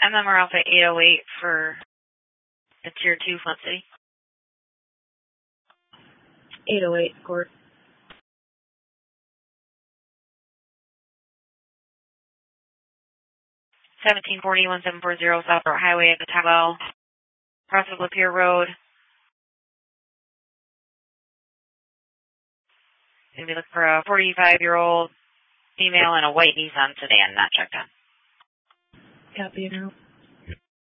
And then we're off at 808 for the Tier 2 Flint City. 808 scored. 1740-1740 South Road Highway at the Towel. Cross of Lapeer Road. Going to be looking for a 45-year-old female in a white Nissan sedan, not checked on. Copy it out.